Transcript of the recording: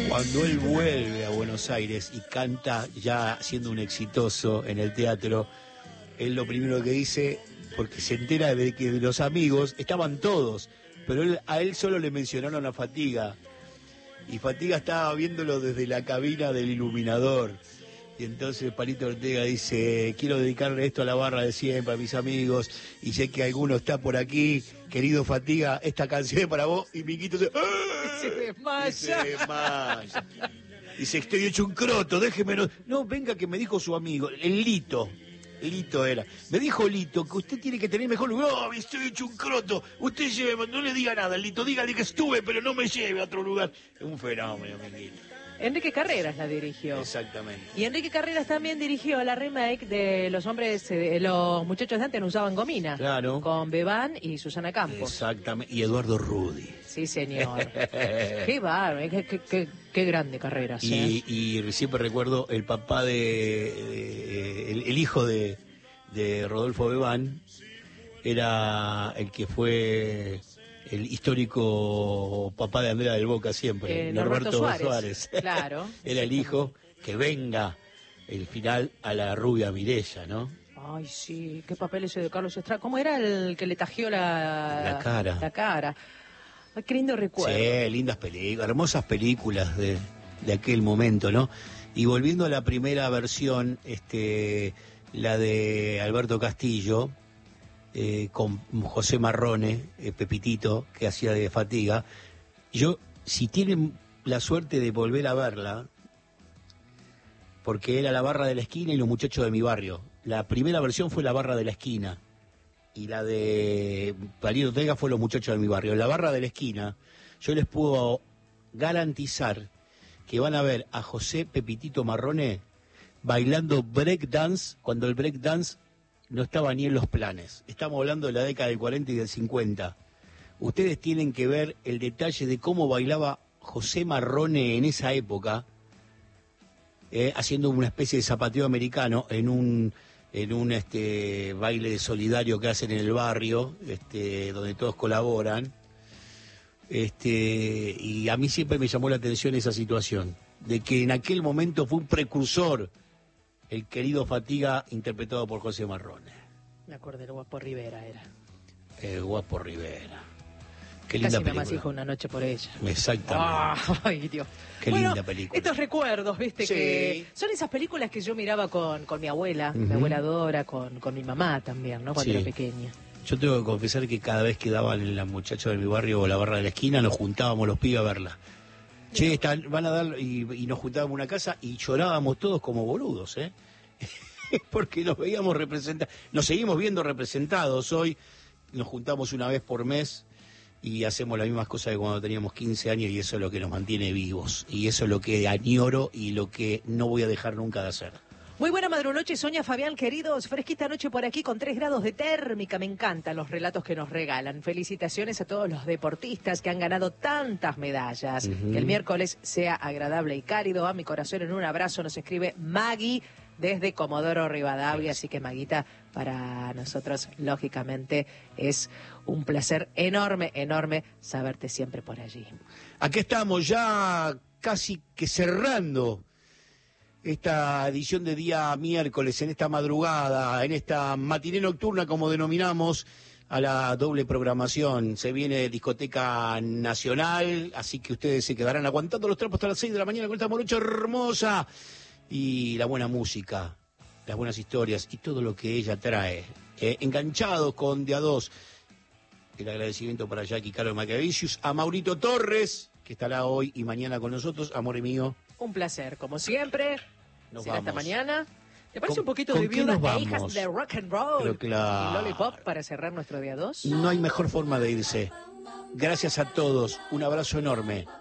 Cuando él vuelve a Buenos Aires y canta ya siendo un exitoso en el teatro, él lo primero que dice, porque se entera de que de los amigos estaban todos, pero a él solo le mencionaron a Fatiga. Y Fatiga estaba viéndolo desde la cabina del iluminador. Y entonces Palito Ortega dice, quiero dedicarle esto a la barra de siempre, a mis amigos, y sé que alguno está por aquí, querido Fatiga, esta canción es para vos, y Miquito se... Se desmaya. Y se desmaya. Dice, estoy hecho un croto, déjeme... No, venga, que me dijo su amigo, el Lito era. Me dijo Lito que usted tiene que tener mejor lugar. No, estoy hecho un croto. Usted lleve, no le diga nada, Lito, dígale que estuve, pero no me lleve a otro lugar. Es un fenómeno, Miquito. Enrique Carreras la dirigió. Exactamente. Y Enrique Carreras también dirigió la remake de Los muchachos de antes no usaban gomina. Claro. Con Bebán y Susana Campos. Exactamente. Y Eduardo Rudy. Sí, señor. Qué bárbaro, qué grande Carreras. Y siempre recuerdo el papá el hijo de Rodolfo Bebán, era el que fue el histórico papá de Andrea del Boca siempre, Norberto Suárez. Claro. Era el hijo que venga el final a la rubia Mireya, ¿no? Ay, sí, qué papel ese de Carlos Estrada. ¿Cómo era el que le tajió la cara? La cara. Ay, qué lindo recuerdo. Sí, lindas películas, hermosas películas de aquel momento, ¿no? Y volviendo a la primera versión, la de Alberto Castillo, con José Marrone, Pepitito, que hacía de Fatiga. Yo, si tienen la suerte de volver a verla, porque era La Barra de la Esquina y Los Muchachos de mi Barrio. La primera versión fue La Barra de la Esquina, y la de Palito Ortega fue Los Muchachos de mi Barrio. La Barra de la Esquina, yo les puedo garantizar que van a ver a José Pepitito Marrone bailando breakdance, cuando el breakdance no estaba ni en los planes. Estamos hablando de la década del 40 y del 50. Ustedes tienen que ver el detalle de cómo bailaba José Marrone en esa época, haciendo una especie de zapateo americano en un baile solidario que hacen en el barrio, donde todos colaboran. Y a mí siempre me llamó la atención esa situación, de que en aquel momento fue un precursor el querido Fatiga, interpretado por José Marrone. Me acuerdo, el Guapo Rivera era. El Guapo Rivera. Qué linda película. Casi nada más dijo Una noche por ella. Exactamente. Ay, Dios. Qué linda película. Estos recuerdos, viste, sí, que son esas películas que yo miraba con mi abuela, mi abuela Dora, con mi mamá también, ¿no? Cuando era pequeña. Yo tengo que confesar que cada vez que daban Los Muchachos de mi Barrio o La Barra de la Esquina, nos juntábamos los pibes a verla. Che, van a dar, y nos juntábamos en una casa y llorábamos todos como boludos, porque nos veíamos representados, nos seguimos viendo representados hoy, nos juntamos una vez por mes y hacemos las mismas cosas que cuando teníamos 15 años, y eso es lo que nos mantiene vivos, y eso es lo que añoro y lo que no voy a dejar nunca de hacer. Muy buena madrunoche, Sonia, Fabián, queridos. Fresquita noche por aquí con 3 grados de térmica. Me encantan los relatos que nos regalan. Felicitaciones a todos los deportistas que han ganado tantas medallas. Que el miércoles sea agradable y cálido. A mi corazón en un abrazo nos escribe Maggie desde Comodoro Rivadavia. Así que, Maguita, para nosotros, lógicamente, es un placer enorme, enorme saberte siempre por allí. Aquí estamos ya casi que cerrando esta edición de día miércoles, en esta madrugada, en esta matiné nocturna, como denominamos, a la doble programación. Se viene Discoteca Nacional, así que ustedes se quedarán aguantando los trapos hasta las 6 de la mañana con esta morocha hermosa. Y la buena música, las buenas historias y todo lo que ella trae. Enganchados con De a dos. El agradecimiento para Jackie Caro Macavicius, a Maurito Torres, que estará hoy y mañana con nosotros. Amor mío. Un placer, como siempre. Nos será vamos. Hasta mañana. ¿Te parece un poquito ¿con de qué Viudas nos e Hijas vamos? de Rock and Roll? Pero claro. Y Lollipop para cerrar nuestro día 2. No hay mejor forma de irse. Gracias a todos. Un abrazo enorme.